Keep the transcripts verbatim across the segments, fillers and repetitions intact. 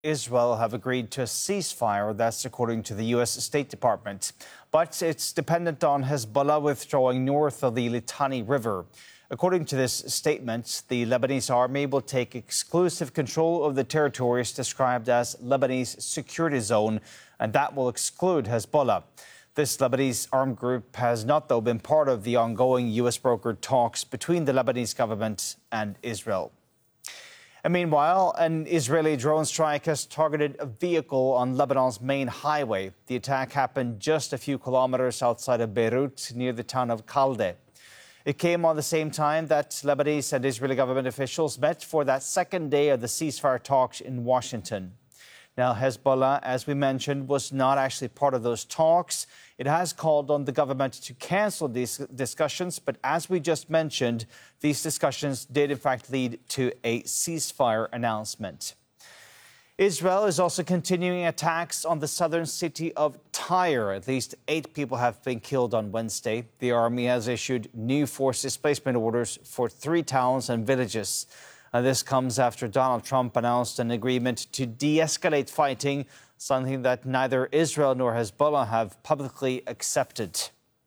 Israel have agreed to a ceasefire. That's according to the U S State Department. But it's dependent on Hezbollah withdrawing north of the Litani River. According to this statement, the Lebanese army will take exclusive control of the territories described as Lebanese Security Zone, and that will exclude Hezbollah. This Lebanese armed group has not, though, been part of the ongoing U S-brokered talks between the Lebanese government and Israel. And meanwhile, an Israeli drone strike has targeted a vehicle on Lebanon's main highway. The attack happened just a few kilometers outside of Beirut, near the town of Kalde. It came on the same time that Lebanese and Israeli government officials met for that second day of the ceasefire talks in Washington. Now, Hezbollah, as we mentioned, was not actually part of those talks. It has called on the government to cancel these discussions, but as we just mentioned, these discussions did in fact lead to a ceasefire announcement. Israel is also continuing attacks on the southern city of Tyre. At least eight people have been killed on Wednesday. The army has issued new force displacement orders for three towns and villages. And this comes after Donald Trump announced an agreement to de-escalate fighting, something that neither Israel nor Hezbollah have publicly accepted.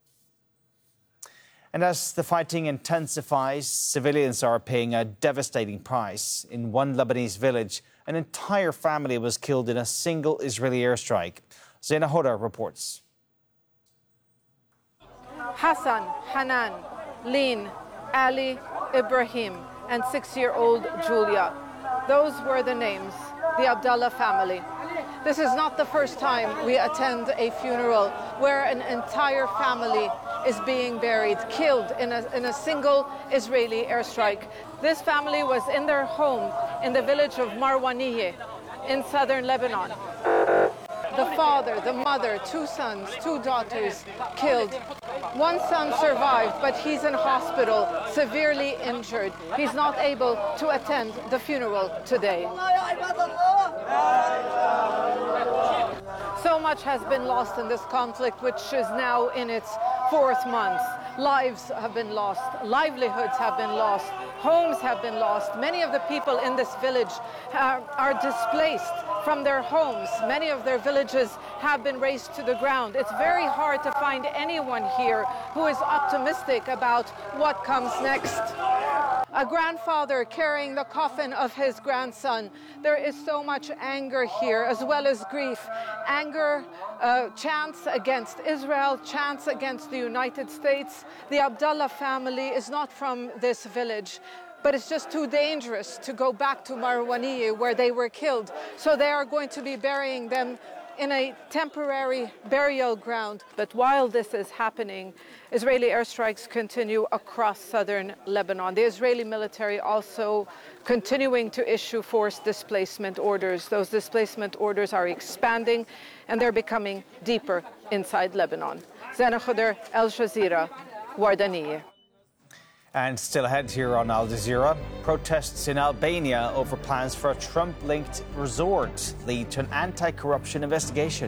And as the fighting intensifies, civilians are paying a devastating price. In one Lebanese village, an entire family was killed in a single Israeli airstrike. Zaina Hoda reports. Hassan, Hanan, Lin, Ali, Ibrahim, and six-year-old Julia. Those were the names, the Abdallah family. This is not the first time we attend a funeral where an entire family is being buried, killed in a, in a single Israeli airstrike. This family was in their home in the village of Marwaniyeh in southern Lebanon. The father, the mother, two sons, two daughters killed. One son survived, but he's in hospital, severely injured. He's not able to attend the funeral today. So much has been lost in this conflict, which is now in its fourth month. Lives have been lost, livelihoods have been lost, homes have been lost. Many of the people in this village are, are displaced from their homes. Many of their villages have been razed to the ground. It's very hard to find anyone here who is optimistic about what comes next. A grandfather carrying the coffin of his grandson. There is so much anger here, as well as grief. Anger, uh, chants against Israel, chants against the United States. The Abdallah family is not from this village, but it's just too dangerous to go back to Marwaniyeh, where they were killed. So they are going to be burying them in a temporary burial ground. But while this is happening, Israeli airstrikes continue across southern Lebanon. The Israeli military also continuing to issue forced displacement orders. Those displacement orders are expanding and they're becoming deeper inside Lebanon. Zaina Hoda, Al Jazeera, Wardaniyeh. And still ahead here on Al Jazeera, protests in Albania over plans for a Trump-linked resort lead to an anti-corruption investigation.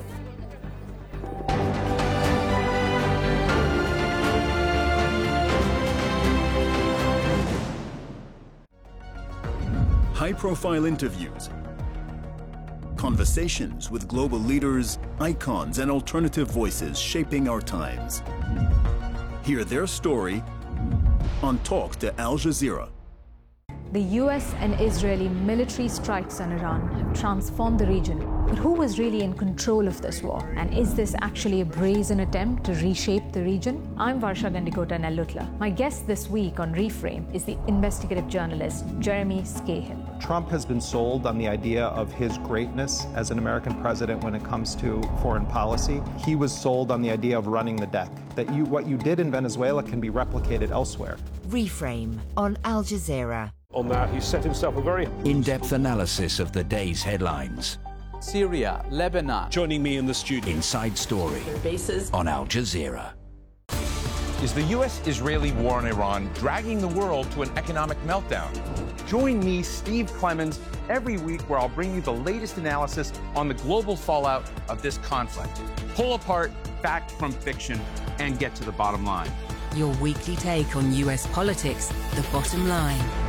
High-profile interviews, conversations with global leaders, icons, and alternative voices shaping our times. Hear their story on Talk to Al Jazeera. The U S and Israeli military strikes on Iran have transformed the region. But who was really in control of this war? And is this actually a brazen attempt to reshape the region? I'm Varsha Gandikota Nellutla. My guest this week on Reframe is the investigative journalist Jeremy Scahill. Trump has been sold on the idea of his greatness as an American president when it comes to foreign policy. He was sold on the idea of running the deck, that you, what you did in Venezuela can be replicated elsewhere. Reframe on Al Jazeera. On that, he set himself a very in-depth analysis of the day's headlines. Syria, Lebanon. Joining me in the studio. Inside Story. Their bases on Al Jazeera. Is the U S-Israeli war in Iran dragging the world to an economic meltdown? Join me, Steve Clemons, every week where I'll bring you the latest analysis on the global fallout of this conflict. Pull apart fact from fiction and get to the bottom line. Your weekly take on U S politics, the bottom line.